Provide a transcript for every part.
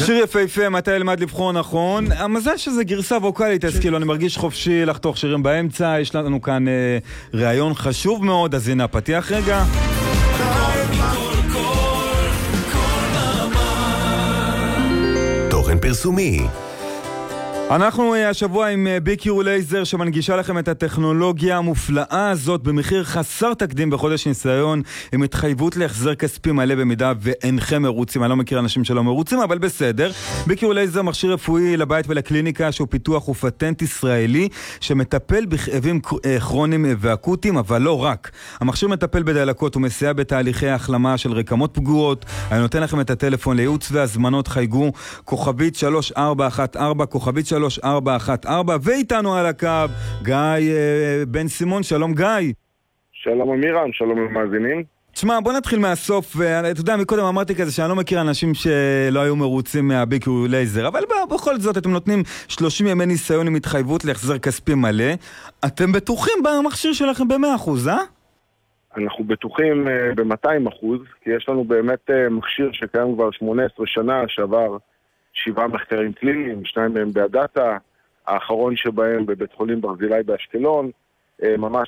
שיר יפהפה, מתי ילמד לבחור נכון. המזל שזה גרסה ווקלית, אז כאילו אני מרגיש חופשי לחתוך שירים באמצע. יש לנו כאן ראיון חשוב מאוד, אז הנה הפתיח רגע. תוכן פרסומי. אנחנו השבוע עם BQ לייזר שמנגישה לכם את הטכנולוגיה המופלאה הזאת במחיר חסר תקדים בחודש ניסיון, עם התחייבות להחזר כספי מלא במידה ואינכם מרוצים. אני לא מכיר אנשים שלא מרוצים, אבל בסדר. BQ לייזר מכשיר רפואי לבית ולקליניקה שהוא פיתוח ופטנט ישראלי שמטפל בכאבים כרוניים ואקוטיים, אבל לא רק. המכשיר מטפל בדלקות ומסייע בתהליכי החלמה של רקמות פגועות. אני נותן לכם את הטלפון לייעוץ והזמנות, חייגו כוכבית 3414 כוכבית 3414, ואיתנו על הקו גיא בן סימון. שלום גיא. שלום אמירם, שלום למאזינים. תשמע, בוא נתחיל מהסוף. אתה יודע, מקודם אמרתי כזה שאני לא מכיר אנשים שלא היו מרוצים מה-BQ לייזר, אבל בכל זאת אתם נותנים 30 ימי ניסיון עם התחייבות להחזר כספי מלא. אתם בטוחים במכשיר שלכם ב-100%, אה? אנחנו בטוחים ב-200%, כי יש לנו באמת מכשיר שקיים כבר 18 שנה, שעבר 7 מחקרים קליניים, 2 מהם בהדסה, האחרון שבהם בבית חולים ברזילי באשקלון, ממש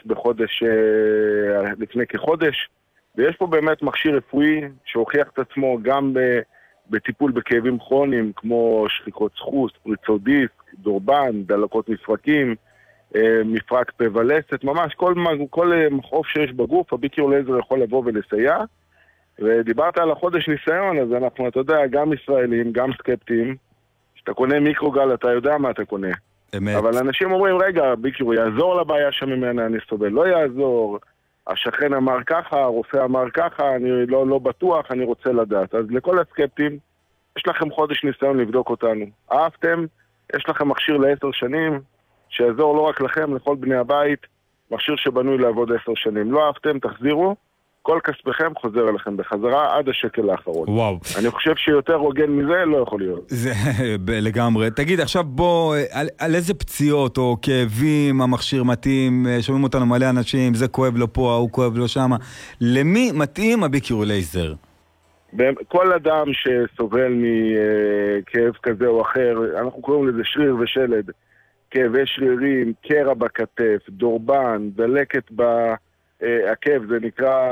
לפני כחודש, ויש פה באמת מכשיר רפואי שהוכיח את עצמו גם בטיפול בכאבים כרוניים, כמו שחיקות סחוס, פריצות דיסק, דורבן, דלקות מפרקים, מפרק פה ולסת, ממש כל מכאוב שיש בגוף, ה-BQ לייזר יכול לבוא ולסייע. ודיברת על החודש ניסיון, אז אנחנו, אתה יודע, גם ישראלים, גם סקפטיים. כשאתה קונה מיקרוגל, אתה יודע מה אתה קונה. אמת. אבל אנשים אומרים, רגע, BQ יעזור לבעיה שממנה אני סובל, לא יעזור. השכן אמר ככה, הרופא אמר ככה, אני לא בטוח, אני רוצה לדעת. אז לכל הסקפטים, יש לכם חודש ניסיון לבדוק אותנו. אהבתם, יש לכם מכשיר ל10 שנים, שיעזור לא רק לכם, לכל בני הבית, מכשיר שבנוי לעבוד 10 שנים. לא אהבתם, תחזירו. כל כספכם חוזר אליכם בחזרה עד השקל האחרון. וואו. אני חושב שיותר הוגן מזה לא יכול להיות. זה לגמרי. תגיד, עכשיו בוא, על איזה פציעות או כאבים המכשיר מתאים? שומעים אותנו מלא אנשים, זה כואב לו פה, הוא כואב לו שם. למי מתאים ה-BQ לייזר? כל אדם שסובל מכאב כזה או אחר, אנחנו קוראים לזה שריר ושלד, כאבי שרירים, קרע בכתף, דורבן, דלקת עקב, זה נקרא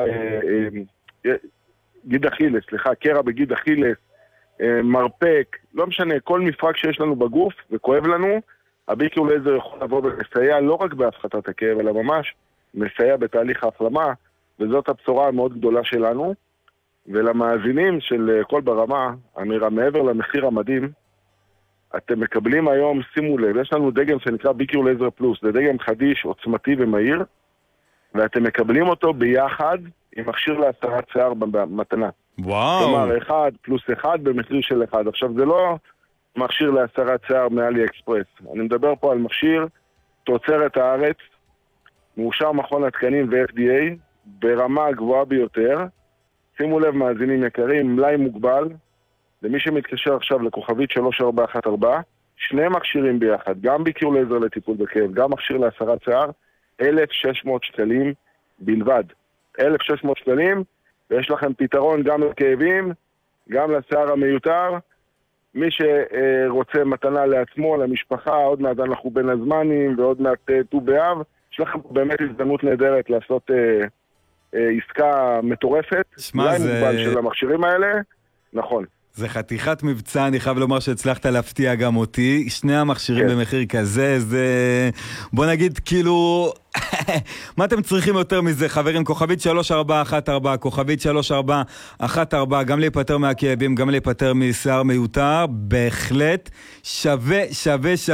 גיד אכילס, קרע בגיד אכילס, מרפק, לא משנה, כל מפרק שיש לנו בגוף וכואב לנו, ה-BQ לייזר יכול לבוא ולסייע לא רק בהפחתת הכאב, אלא ממש מסייע בתהליך ההחלמה, וזאת הבשורה המאוד גדולה שלנו. ולמאזינים של כל ברמה, אמירה, מעבר למחיר המדהים, אתם מקבלים היום, שימו לב, יש לנו דגם שנקרא BQ לייזר פלוס, זה דגם חדיש, עוצמתי ומהיר, ואתם מקבלים אותו ביחד עם מכשיר להסרת שיער במתנה. וואו. כלומר, 1 פלוס 1 במחיר של 1. עכשיו, זה לא מכשיר להסרת שיער מאלי אקספרס. אני מדבר פה על מכשיר תוצרת הארץ, מאושר מכון התקנים ו-FDA, ברמה הגבוהה ביותר. שימו לב, מאזינים יקרים, מלאי מוגבל, למי שמתקשר עכשיו לכוכבית 3414, 2 מכשירים ביחד, גם BQ לייזר לטיפול בכאב, גם מכשיר להסרת שיער, 1,600 שקלים בלבד. 1,600 שקלים, ויש לכם פתרון גם לכאבים, גם לשיער המיותר. מי שרוצה מתנה לעצמו, למשפחה, עוד מעט אנחנו בין הזמנים ועוד מעט ט"ו באב, יש לכם באמת הזדמנות נהדרת לעשות עסקה מטורפת. שמע, זה מוגבל של המכשירים האלה, נכון. זה חתיכת מבצע, אני חייב לומר שהצלחת להפתיע גם אותי. 2 המכשירים במחיר כזה, זה בוא נגיד כאילו מה אתם צריכים יותר מזה, חברים? כוכבית 3414, כוכבית 3414, גם להיפטר מהכאבים, גם להיפטר משיער מיותר, בהחלט שווה